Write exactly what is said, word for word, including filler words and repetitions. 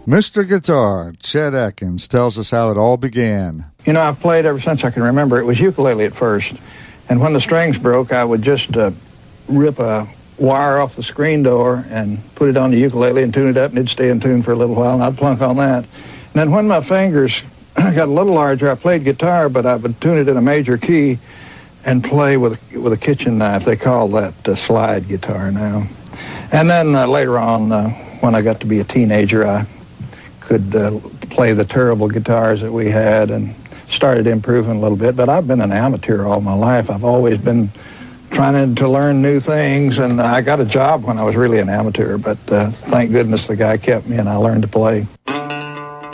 Mister Guitar, Chet Atkins, tells us how it all began. You know, I've played ever since I can remember. It was ukulele at first. And when the strings broke, I would just uh, rip a wire off the screen door and put it on the ukulele and tune it up, and it'd stay in tune for a little while, and I'd plunk on that. And then when my fingers got a little larger, I played guitar, but I would tune it in a major key and play with, with a kitchen knife. They call that uh, slide guitar now. And then uh, later on, uh, when I got to be a teenager, I could uh, play the terrible guitars that we had and started improving a little bit. But I've been an amateur all my life. I've always been trying to learn new things, and I got a job when I was really an amateur, but uh, thank goodness the guy kept me and I learned to play.